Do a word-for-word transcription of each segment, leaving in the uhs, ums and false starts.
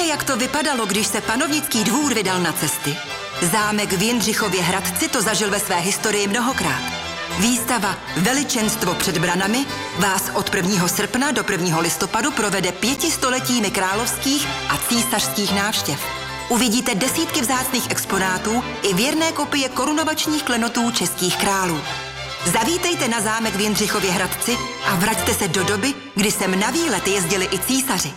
jak to vypadalo, když se panovnický dvůr vydal na cesty? Zámek v Jindřichově Hradci to zažil ve své historii mnohokrát. Výstava Veličenstvo před branami vás od prvního srpna do prvního listopadu provede pětistoletími královských a císařských návštěv. Uvidíte desítky vzácných exponátů i věrné kopie korunovačních klenotů českých králů. Zavítejte na zámek v Jindřichově Hradci a vraťte se do doby, kdy sem na výlet jezdili i císaři.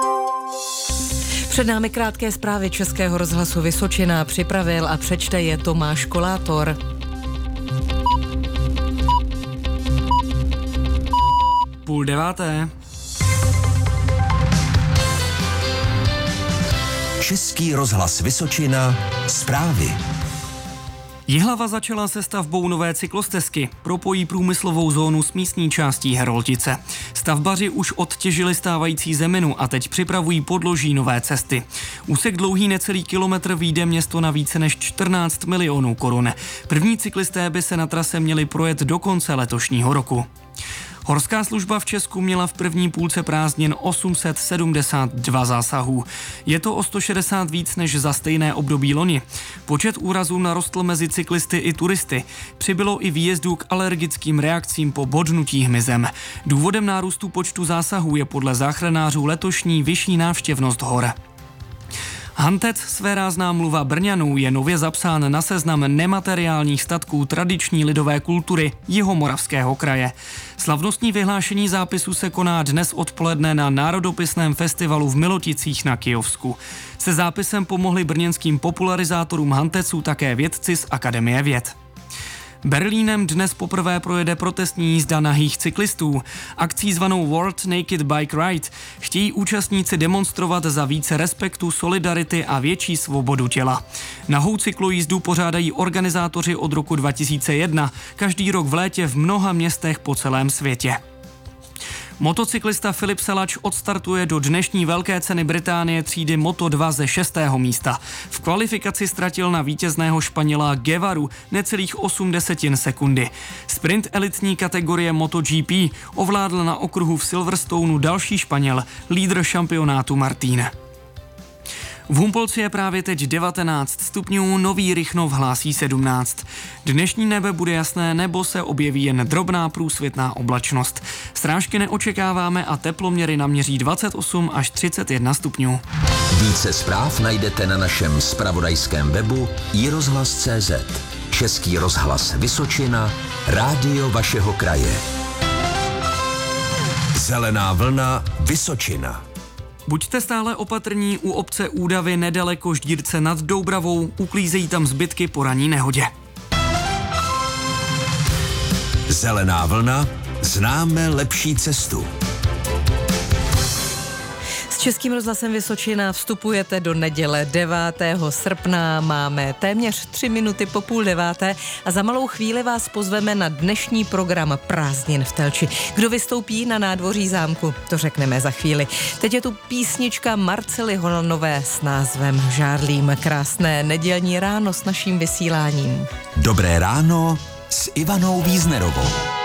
Před námi krátké zprávy Českého rozhlasu Vysočina, připravil a přečte je Tomáš Kolátor. Půl deváté. Český rozhlas Vysočina, zprávy. Jihlava začala se stavbou nové cyklostezky. Propojí průmyslovou zónu s místní částí Heroltice. Stavbaři už odtěžili stávající zeminu a teď připravují podloží nové cesty. Úsek dlouhý necelý kilometr vyjde město na více než čtrnáct milionů korun. První cyklisté by se na trase měli projet do konce letošního roku. Horská služba v Česku měla v první půlce prázdnin osm set sedmdesát dva zásahů. Je to o sto šedesát víc než za stejné období loni. Počet úrazů narostl mezi cyklisty i turisty. Přibylo i výjezdů k alergickým reakcím po bodnutí hmyzem. Důvodem nárůstu počtu zásahů je podle záchranářů letošní vyšší návštěvnost hor. Hantec, svérázná mluva Brňanů, je nově zapsán na seznam nemateriálních statků tradiční lidové kultury Jihomoravského kraje. Slavnostní vyhlášení zápisu se koná dnes odpoledne na Národopisném festivalu v Miloticích na Kyjovsku. Se zápisem pomohli brněnským popularizátorům Hanteců také vědci z Akademie věd. Berlínem dnes poprvé projede protestní jízda nahých cyklistů. Akcí zvanou World Naked Bike Ride chtějí účastníci demonstrovat za více respektu, solidarity a větší svobodu těla. Nahou cyklojízdu pořádají organizátoři od roku dva tisíce jedna, každý rok v létě v mnoha městech po celém světě. Motocyklista Filip Salač odstartuje do dnešní velké ceny Británie třídy Moto dva ze šestého místa. V kvalifikaci ztratil na vítězného Španěla Guevaru necelých osm desetin sekundy. Sprint elitní kategorie MotoGP ovládl na okruhu v Silverstoneu další Španěl, lídr šampionátu Martín. V Humpolci je právě teď devatenáct stupňů, Nový Rychnov hlásí sedmnáct. Dnešní nebe bude jasné, nebo se objeví jen drobná průsvitná oblačnost. Srážky neočekáváme a teploměry naměří dvacet osm až třicet jedna stupňů. Více zpráv najdete na našem zpravodajském webu i rozhlas tečka cé zet. Český rozhlas Vysočina, rádio vašeho kraje. Zelená vlna Vysočina. Buďte stále opatrní u obce Údavy nedaleko Ždírce nad Doubravou, uklízejí tam zbytky po ranní nehodě. Zelená vlna, známe lepší cestu. S Českým rozhlasem Vysočina vstupujete do neděle devátého srpna. Máme téměř tři minuty po půl deváté a za malou chvíli vás pozveme na dnešní program Prázdnin v Telči. Kdo vystoupí na nádvoří zámku, to řekneme za chvíli. Teď je tu písnička Marcely Holanové s názvem Žárlím. Krásné nedělní ráno s naším vysíláním. Dobré ráno s Ivanou Víznerovou.